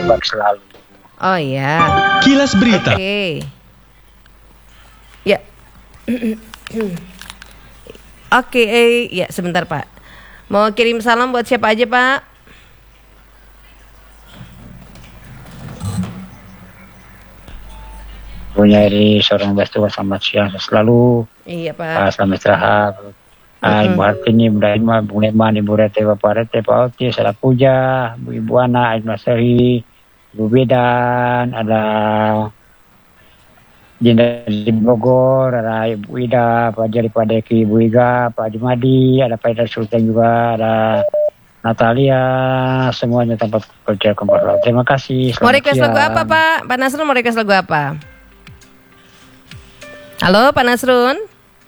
baik selalu. Oh ya. Kilas Berita. Oke. Ya. Oke, ya sebentar Pak. Mau kirim salam buat siapa aja Pak? Punya dari seorang bestu selamat siang selalu. Iya Pak. Selamat istirahat. Ibu Hartini, Bunda Irma, Bung Leman, Ibu Rete, Bapak Rete, Pak Oti, Salah Puja, Ibu Ana, Ibu Nasri, Ibu Bedan, ada Jinda di Bogor, ada Ibu Ida, Pak Jari, Pak Deki, Ibu Iga, Pak Jumadi, ada Pak Ida Sultan juga, ada Natalia, semuanya tanpa kerja kembali. Terima kasih. Mau request lagu apa Pak? Pak Nasrun mau request lagu apa? Halo Pak Nasrun.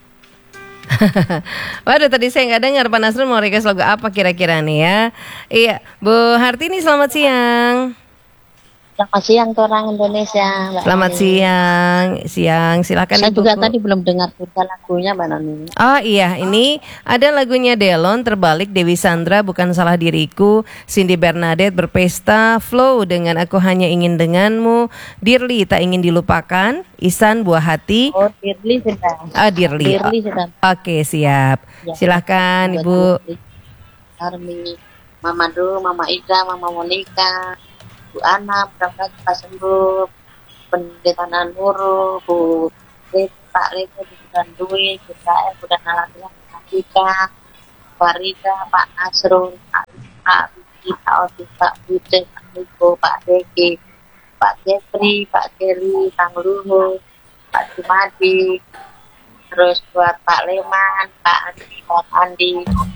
Waduh tadi saya nggak dengar Pak Nasrun mau request lagu apa kira-kira nih ya. Iya Bu Hartini selamat siang. Selamat siang ke orang Indonesia, Mbak Selamat Nani. siang silakan. Saya Ibuku. juga tadi belum dengar juga lagunya, Mbak Nani. Oh iya, ini ada lagunya Delon terbalik Dewi Sandra bukan salah diriku, Cindy Bernadette berpesta, Flow dengan Aku Hanya Ingin Denganmu, Dirli Tak Ingin Dilupakan, Isan Buah Hati. Oh, Dirli sedang. Dirli. Dirli sedang. Oke siap. Ya, Silahkan buat Ibu. Dirli, Armi, Mama Du, Mama Ida, Mama Monika, Bu Ana, mudah-mudahan cepat sembuh. Pendeta Nuru, Bu Pak Rete, Bu Dwi, Bu Dael, Bu Nalatia, Pak Ika, Farida, Pak Nasrun, Pak Vicky, Pak Odi, Pak Bude, Pak Niko, Pak Deki, Pak Jeffrey, Pak Kelly, Kang Luhur, Pak Jumadi, terus buat Pak Leman, Pak Andi, Pak Andi,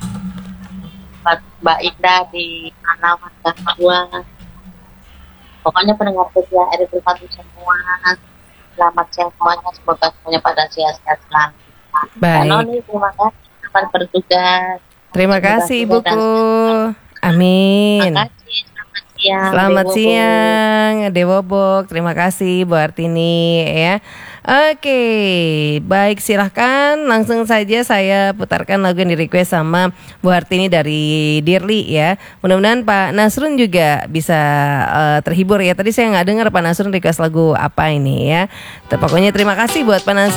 Mbak Indah di Alamat dan Buang. Pokoknya pendengar setia RP1 semua, selamat siang semuanya, semoga semuanya pada sehat-sehat selalu. Baik. Noni, terima kasih selamat bertugas. Terima kasih Ibuku. Amin. Terima kasih, selamat siang. Selamat Dewobo. siang Dewobok. Terima kasih Bu Artini ya. Oke, baik silahkan langsung saja saya putarkan lagu yang di request sama Bu Hartini dari Dirli ya. Mudah-mudahan Pak Nasrun juga bisa terhibur ya. Tadi saya nggak dengar Pak Nasrun request lagu apa ini ya. Pokoknya terima kasih buat Pak Nasrun.